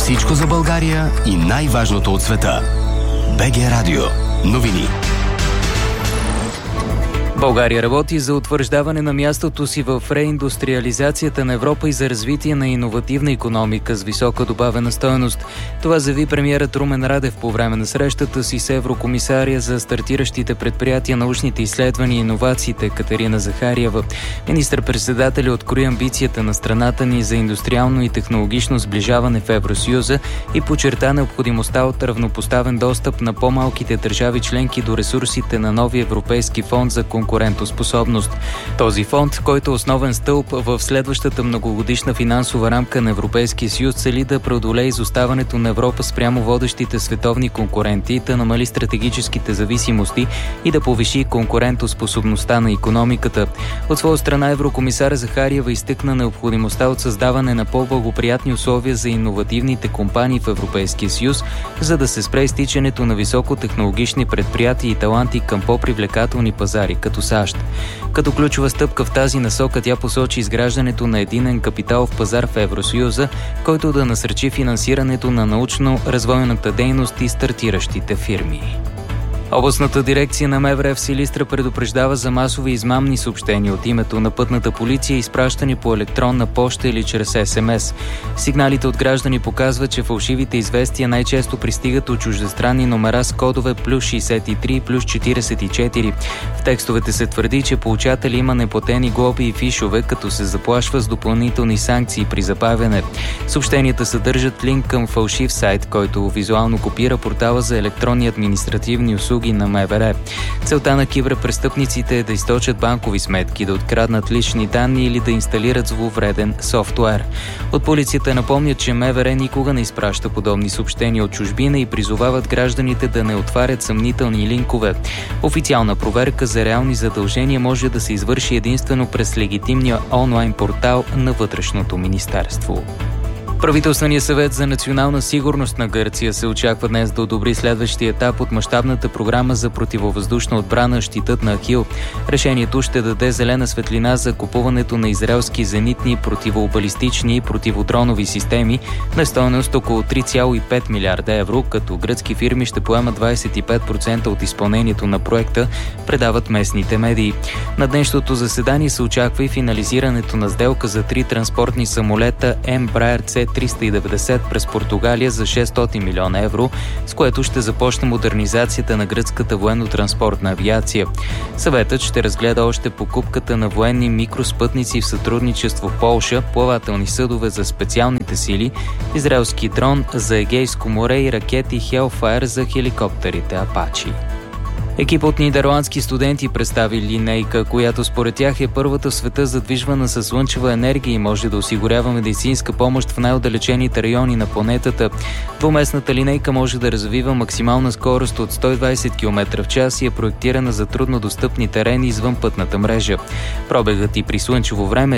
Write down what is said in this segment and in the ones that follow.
Всичко за България и най-важното от света. БГ Радио. Новини. България работи за утвърждаване на мястото си в реиндустриализацията на Европа и за развитие на иновативна икономика с висока добавена стойност. Това заяви премиерът Румен Радев по време на срещата си с еврокомисария за стартиращите предприятия, научните изследвания и иновациите Катерина Захариева. Министър-председателят открои амбицията на страната ни за индустриално и технологично сближаване в Евросъюза и подчерта необходимостта от равнопоставен достъп на по-малките държави членки до ресурсите на новия Европейски фонд за конкурентоспособност. Този фонд, който е основен стълб в следващата многогодишна финансова рамка на Европейския съюз, цели да преодолее изоставането на Европа спрямо водещите световни конкуренти, да намали стратегическите зависимости и да повиши конкурентоспособността на икономиката. От своя страна еврокомисар Захариева изтъкна необходимостта от създаване на по-благоприятни условия за иновативните компании в Европейския съюз, за да се спре изтичането на високотехнологични предприятия и таланти към по-привлекателни пазари, като САЩ. Като ключова стъпка в тази насока тя посочи изграждането на единен капиталов пазар в Евросъюза, който да насърчи финансирането на научно-развойната дейност и стартиращите фирми. Областната дирекция на МВР в Силистра предупреждава за масови измамни съобщения от името на пътната полиция, изпращани по електронна поща или чрез СМС. Сигналите от граждани показват, че фалшивите известия най-често пристигат от чуждестранни номера с кодове +63 и +44. В текстовете се твърди, че получатели има неплатени глоби и фишове, като се заплашва с допълнителни санкции при забавяне. Съобщенията съдържат линк към фалшив сайт, който визуално копира портала за електронни административни услуги на МВР. Целта на киберпрестъпниците е да източат банкови сметки, да откраднат лични данни или да инсталират зловреден софтуер. От полицията напомнят, че МВР никога не изпраща подобни съобщения от чужбина и призовават гражданите да не отварят съмнителни линкове. Официална проверка за реални задължения може да се извърши единствено през легитимния онлайн портал на Вътрешното министерство. Правителственият съвет за национална сигурност на Гърция се очаква днес да одобри следващия етап от мащабната програма за противовъздушна отбрана «Щитът на Ахил». Решението ще даде зелена светлина за купуването на израелски зенитни, противобалистични и противодронови системи на стойност около 3,5 милиарда евро, като гръцки фирми ще поемат 25% от изпълнението на проекта, предават местните медии. На днешното заседание се очаква и финализирането на сделка за 3 транспортни самолета Embraer C-390 през Португалия за 600 милиона евро, с което ще започне модернизацията на гръцката военно-транспортна авиация. Съветът ще разгледа още покупката на военни микроспътници в сътрудничество в Полша, плавателни съдове за специалните сили, израелски дрон за Егейско море и ракети Hellfire за хеликоптерите Апачи. Екип от нидерландски студенти представи линейка, която според тях е първата в света задвижвана с слънчева енергия и може да осигурява медицинска помощ в най-отдалечените райони на планетата. Двуместната линейка може да развива максимална скорост от 120 км в час и е проектирана за труднодостъпни терени извън пътната мрежа. Пробегът и при слънчево време е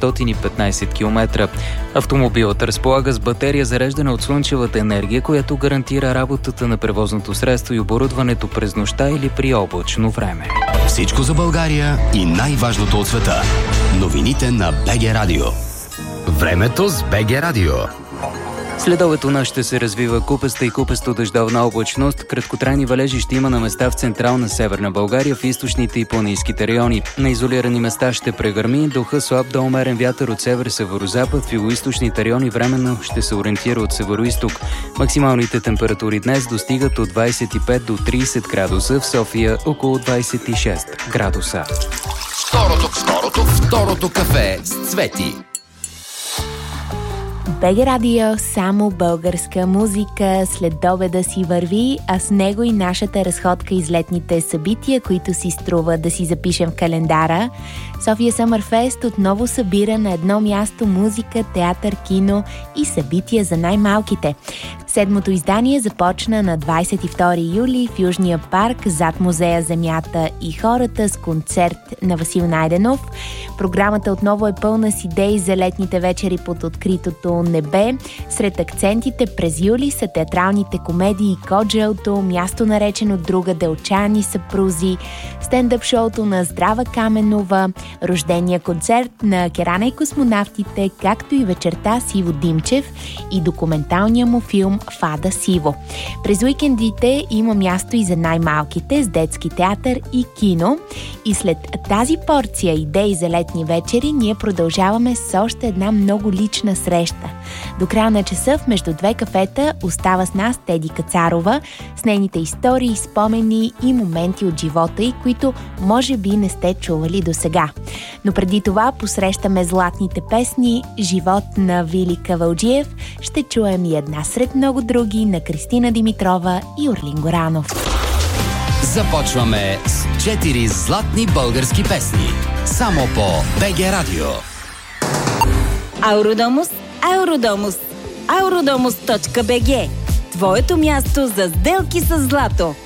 715 км. Автомобилът разполага с батерия, зареждана от слънчевата енергия, която гарантира работата на превозното средство и оборудването през нощта или при облачно време. Всичко за България и най-важното от света. Новините на БГ Радио. Времето с БГ Радио. Следобед у нас ще се развива купеста и купесто дъждовна облачност. Краткотрайни валежи ще има на места в централна северна България, в източните и планинските райони. На изолирани места ще прегърми, духа слаб до умерен вятър от север-северозапад, в югоизточните райони временно ще се ориентира от североизток. Максималните температури днес достигат от 25 до 30 градуса, в София около 26 градуса. Второто кафе с Цвети. БГ Радио, само българска музика. След обеда си върви, а с него и нашата разходка из летните събития, които си струва да си запишем в календара. София Съмърфест отново събира на едно място музика, театър, кино и събития за най-малките. Седмото издание започна на 22 юли в Южния парк зад Музея Земята и хората с концерт на Васил Найденов. Програмата отново е пълна с идеи за летните вечери под откритото небе. Сред акцентите през юли са театралните комедии Коджелто, място наречено другаде, Отчаяни съпрузи, стендъп шоуто на Здрава Каменова, рождения концерт на Керана и космонавтите, както и вечерта с Иво Димчев и документалния му филм Фада Сиво. През уикендите има място и за най-малките с детски театър и кино. И след тази порция идеи за летни вечери, ние продължаваме с още една много лична среща. До края на часа в Между две кафета остава с нас Теди Кацарова с нейните истории, спомени и моменти от живота й, които може би не сте чували досега. Но преди това посрещаме златните песни "Живот" на Вили Кавалджиев. Ще чуем и една сред много други на Кристина Димитрова и Орлин Горанов. Започваме с 4 златни български песни. Само по БГ Радио. Ауродомус, Ауродомус, Aurодомус.bg. Твоето място за сделки с злато.